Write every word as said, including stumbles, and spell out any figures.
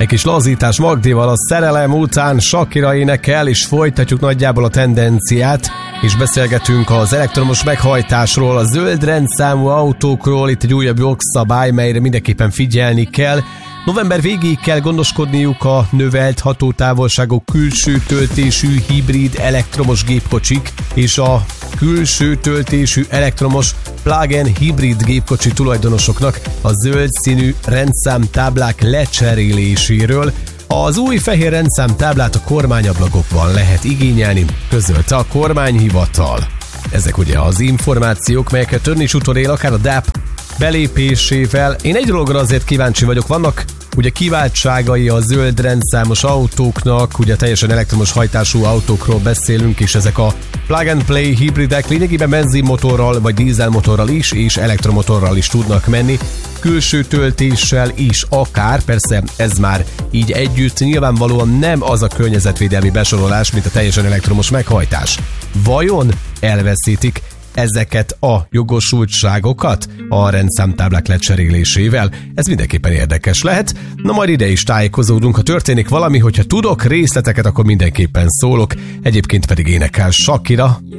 Egy kis lazítás Magdival a szerelem után Shakira énekel, és folytatjuk nagyjából a tendenciát, és beszélgetünk az elektromos meghajtásról, a zöld rendszámú autókról. Itt egy újabb jogszabály, melyre mindenképpen figyelni kell. November végéig kell gondoskodniuk a növelt hatótávolságú külső töltésű hibrid elektromos gépkocsik és a külső töltésű elektromos plug-in hibrid gépkocsi tulajdonosoknak a zöld színű rendszámtáblák lecseréléséről. Az új fehér rendszámtáblát a kormányablakokban lehet igényelni, közölte a kormányhivatal. Ezek ugye az információk, melyeket ön is utolél, akár a dé á pé belépésével. Én egy dologra azért kíváncsi vagyok, vannak ugye kiváltságai a zöld rendszámos autóknak, ugye teljesen elektromos hajtású autókról beszélünk, és ezek a plug and play hibridek lényegében benzinmotorral vagy dízelmotorral is, és elektromotorral is tudnak menni, külső töltéssel is akár, persze ez már így együtt nyilvánvalóan nem az a környezetvédelmi besorolás, mint a teljesen elektromos meghajtás. Vajon elveszítik ezeket a jogosultságokat a rendszámtáblák lecserélésével? Ez mindenképpen érdekes lehet. Na majd ide is tájékozódunk, ha történik valami, hogyha tudok részleteket, akkor mindenképpen szólok. Egyébként pedig énekel Shakira,